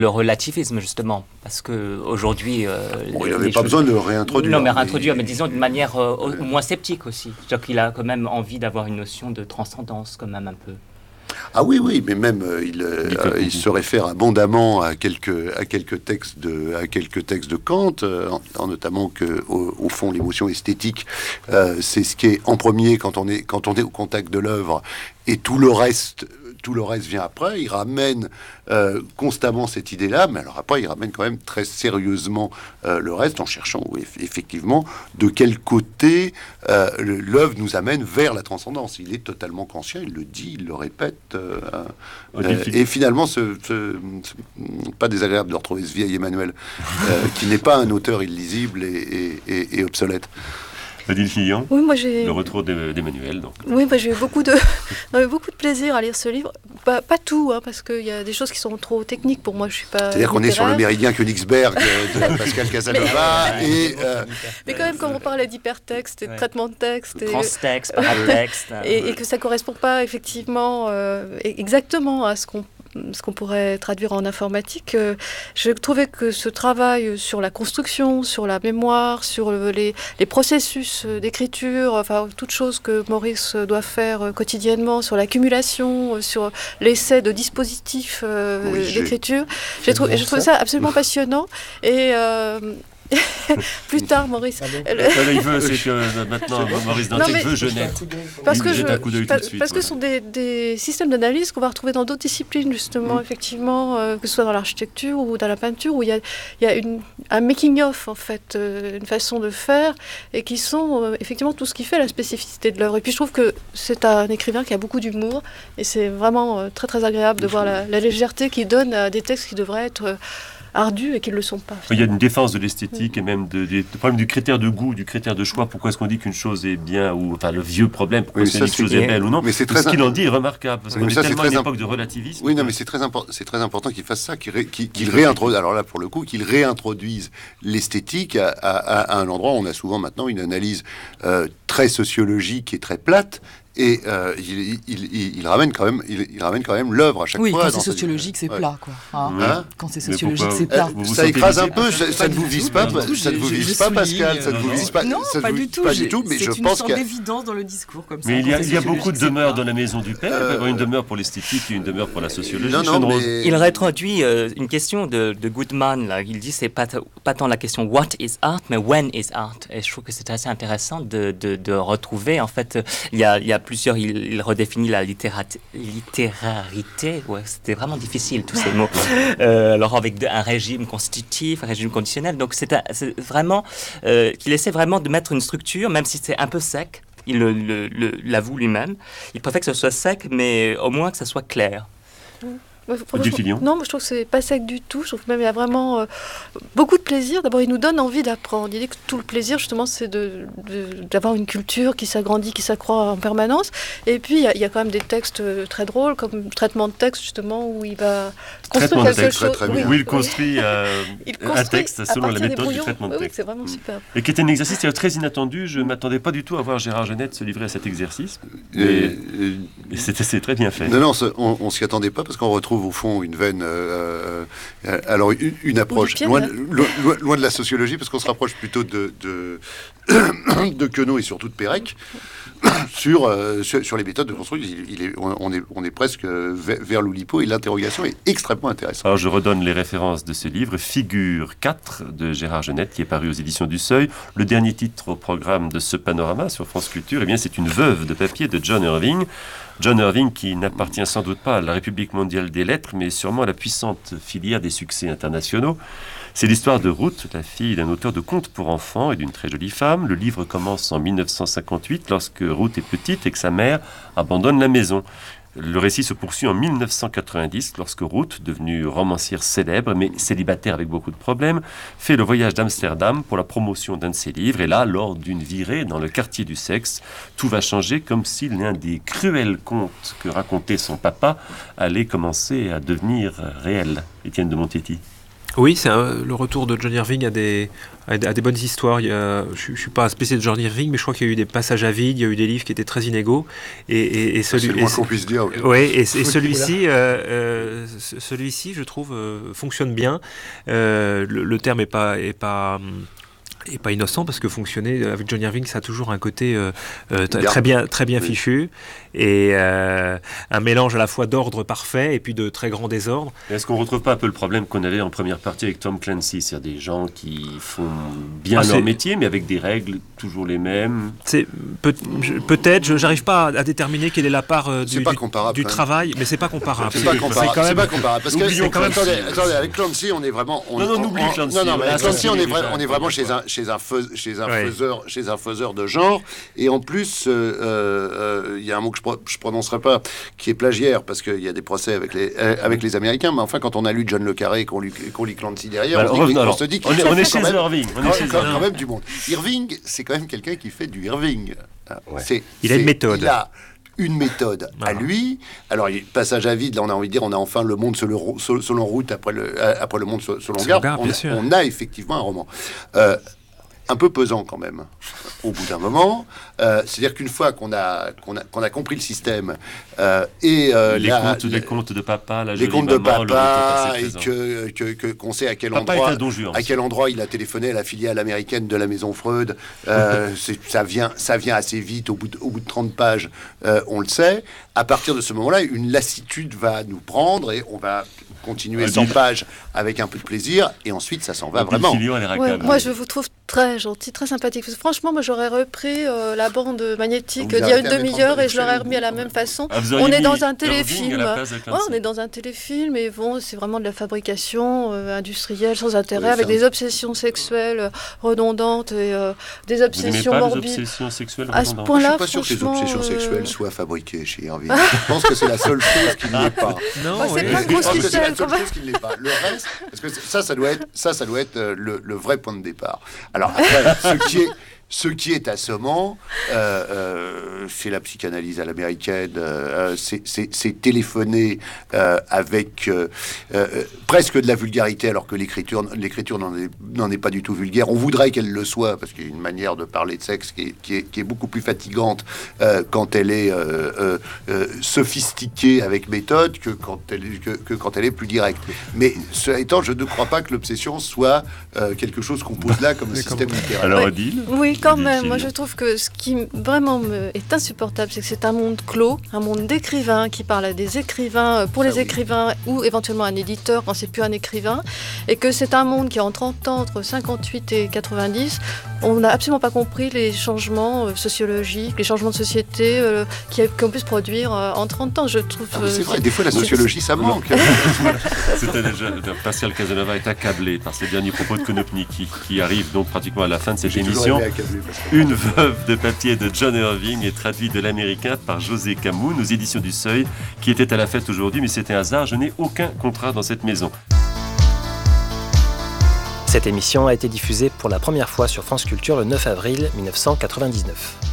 Le relativisme, justement, parce qu'aujourd'hui... il n'avait pas besoin de le réintroduire. Non, mais réintroduire, mais disons d'une manière moins sceptique aussi. C'est-à-dire qu'il a quand même envie d'avoir une notion de transcendance, quand même, un peu. Ah oui, mais même il se réfère abondamment à quelques textes de Kant, notamment que au fond l'émotion esthétique, c'est ce qui est en premier quand on est au contact de l'œuvre, et tout le reste vient après. Il ramène constamment cette idée-là, mais alors après il ramène quand même très sérieusement le reste, en cherchant effectivement de quel côté l'œuvre nous amène vers la transcendance. Il est totalement conscient, il le dit, il le répète, et finalement c'est pas désagréable de retrouver ce vieil Emmanuel qui n'est pas un auteur illisible et obsolète. Odile Fillon, oui, moi j'ai... le retour d'Emmanuel. Donc. Oui, moi j'ai eu beaucoup de plaisir à lire ce livre. Pas tout, parce qu'il y a des choses qui sont trop techniques pour moi. Je suis pas. C'est-à-dire qu'on est sur le méridien Königsberg de Pascal Casanova. Mais quand même, quand on parlait d'hypertexte et de traitement de texte, transtexte, paratexte, et que ça correspond pas effectivement exactement à ce qu'on pourrait traduire en informatique, je trouvais que ce travail sur la construction, sur la mémoire, sur les processus d'écriture, enfin toutes choses que Maurice doit faire quotidiennement, sur l'accumulation, sur l'essai de dispositifs d'écriture, j'ai trouvé ça absolument passionnant. Et plus tard, Maurice. Il veut, c'est que maintenant Maurice Dantic veut Genette. Parce que ce sont des systèmes d'analyse qu'on va retrouver dans d'autres disciplines, justement, effectivement, que ce soit dans l'architecture ou dans la peinture, où il y a un making-of, en fait, une façon de faire, et qui sont effectivement tout ce qui fait la spécificité de l'œuvre. Et puis je trouve que c'est un écrivain qui a beaucoup d'humour, et c'est vraiment très très agréable de voir la légèreté qu'il donne à des textes qui devraient être ardus et qui ne le sont pas. Il y a une défense de l'esthétique et même du problème du critère de goût, du critère de choix. Pourquoi est-ce qu'on dit qu'une chose est bien, ou enfin le vieux problème, pourquoi est-ce qu'on dit qu'une chose est belle ou non. Mais c'est très ce qu'il en dit est remarquable, parce qu'on est tellement à une époque de relativisme. Oui, non, mais c'est très important qu'il fasse ça, qu'il réintroduise, alors là pour le coup, qu'il réintroduise l'esthétique à un endroit où on a souvent maintenant une analyse très sociologique et très plate. Et il ramène quand même l'œuvre à chaque fois. Oui, quand c'est sociologique, c'est plat, quoi. Quand c'est sociologique, c'est plat. Ça écrase un peu. Ça ne vous vise pas, ça ne vous vise pas, Pascal. Ça ne vous vise pas. Non, pas du tout. Mais je pense qu'il y a une sorte d'évidence dans le discours comme ça. Mais il y a beaucoup de demeures dans la maison du père. Il peut y avoir une demeure pour l'esthétique et une demeure pour la sociologie. Il réintroduit une question de Goodman. Là. Il dit c'est pas tant la question what is art, mais when is art. Et je trouve que c'est assez intéressant de retrouver. En fait, il y a plusieurs, il redéfinit la littérarité. Ouais, c'était vraiment difficile tous ces mots. Alors avec un régime constitutif, un régime conditionnel. Donc c'est vraiment qu'il essaie vraiment de mettre une structure, même si c'est un peu sec. Il l'avoue lui-même. Il préfère que ce soit sec, mais au moins que ça soit clair. Non, moi je trouve que c'est pas sec du tout. Je trouve même il y a vraiment beaucoup de plaisir. D'abord, il nous donne envie d'apprendre. Il dit que tout le plaisir, justement, c'est d'avoir une culture qui s'agrandit, qui s'accroît en permanence. Et puis, il y a quand même des textes très drôles, comme traitement de texte, justement, où il va construire quelque chose. Où il construit un texte selon la méthode du traitement de texte. Oui, c'est vraiment super. Et qui était un exercice très inattendu. Je ne m'attendais pas du tout à voir Gérard Genette se livrer à cet exercice. Mais c'est très bien fait. Non, on s'y attendait pas, parce qu'on retrouve au fond une veine, alors une approche loin de la sociologie, parce qu'on se rapproche plutôt de Queneau et surtout de Pérec sur les méthodes de construction. On est presque vers l'Oulipo, et l'interrogation est extrêmement intéressante. Alors je redonne les références de ce livre: Figure 4 de Gérard Genette, qui est paru aux éditions du Seuil. Le dernier titre au programme de ce panorama sur France Culture, c'est Une veuve de papier de John Irving. John Irving, qui n'appartient sans doute pas à la République mondiale des lettres, mais sûrement à la puissante filière des succès internationaux. C'est l'histoire de Ruth, la fille d'un auteur de contes pour enfants et d'une très jolie femme. Le livre commence en 1958, lorsque Ruth est petite et que sa mère abandonne la maison. Le récit se poursuit en 1990, lorsque Ruth, devenue romancière célèbre, mais célibataire avec beaucoup de problèmes, fait le voyage d'Amsterdam pour la promotion d'un de ses livres. Et là, lors d'une virée dans le quartier du sexe, tout va changer, comme si l'un des cruels contes que racontait son papa allait commencer à devenir réel. Étienne de Montetti. Oui, le retour de John Irving a des bonnes histoires. Je ne suis pas un spécialiste de John Irving, mais je crois qu'il y a eu des passages à vide, il y a eu des livres qui étaient très inégaux. C'est le moins qu'on puisse dire. Oui, et celui-ci, je trouve, fonctionne bien. Le terme n'est pas innocent, parce que fonctionner avec John Irving, ça a toujours un côté très bien fichu, et un mélange à la fois d'ordre parfait et puis de très grand désordre. Est-ce qu'on ne retrouve pas un peu le problème qu'on avait en première partie avec Tom Clancy, c'est-à-dire des gens qui font bien leur métier, mais avec des règles toujours les mêmes? Peut-être, je n'arrive pas à déterminer quelle est la part du travail, mais c'est pas comparable. C'est pas comparable. Parce que attendez, avec Clancy, on est vraiment. N'oublie Clancy. Avec Clancy, on est vraiment chez un faiseur de genre, et en plus il y a un mot que je prononcerai pas, qui est plagiaire, parce qu'il y a des procès avec les Américains, mais enfin quand on a lu John le Carré et qu'on lit Clancy derrière, on se dit qu'on est chez Irving, quand même du monde. Irving, c'est quand même quelqu'un qui fait du Irving. Il a une méthode. Il a une méthode à lui. Alors, passage à vide, là, on a envie de dire, on a enfin le monde selon route après le monde selon gare. On a effectivement un roman. Un peu pesant quand même, au bout d'un moment. C'est-à-dire qu'une fois qu'on a compris le système les contes de papa, la jolie maman, et qu'on sait à quel endroit il a téléphoné à la filiale américaine de la maison Freud, ça vient assez vite, au bout de 30 pages, on le sait. À partir de ce moment-là, une lassitude va nous prendre et on va continuer 100 pages avec un peu de plaisir, et ensuite ça s'en va vraiment. Moi, je vous trouve très gentil, très sympathique. Parce que, franchement, moi, j'aurais repris la bande magnétique d'il y a une demi-heure et je l'aurais remis à la même façon. On est dans un téléfilm. On est dans un téléfilm, et bon, c'est vraiment de la fabrication industrielle sans intérêt, avec des obsessions sexuelles redondantes et des obsessions morbides. Des obsessions sexuelles à ce point-là, je suis pas sûr que les obsessions sexuelles soient fabriquées chez Irving. Je pense que c'est la seule chose qui ne l'est pas. Non, c'est pas une grosse ficelle, quand même. Le reste, parce que ça doit être le vrai point de départ. Alors après, ce qui est assommant, c'est la psychanalyse à l'américaine, c'est téléphoner avec presque de la vulgarité, alors que l'écriture n'en est pas du tout vulgaire. On voudrait qu'elle le soit, parce qu'il y a une manière de parler de sexe qui est beaucoup plus fatigante quand elle est sophistiquée avec méthode que quand elle est plus directe. Mais cela étant, je ne crois pas que l'obsession soit quelque chose qu'on pose là comme un système littéraire. Alors, Odile ? Oui, quand même. Moi, je trouve que ce qui vraiment est insupportable, c'est que c'est un monde clos, un monde d'écrivains qui parle à des écrivains pour les écrivains, ou éventuellement un éditeur quand c'est plus un écrivain, et que c'est un monde qui est en 30 ans, entre 58 et 90. On n'a absolument pas compris les changements sociologiques, les changements de société qu'on peut se produire en 30 ans, je trouve. C'est vrai, des fois la sociologie, ça manque. C'était déjà, Pascal Casanova est accablé par ces derniers propos de Konopnik qui arrivent donc pratiquement à la fin de cette émission. Une veuve de papier de John Irving est traduite de l'américain par José Camus, aux éditions du Seuil, qui était à la fête aujourd'hui, mais c'était un hasard, je n'ai aucun contrat dans cette maison. Cette émission a été diffusée pour la première fois sur France Culture le 9 avril 1999.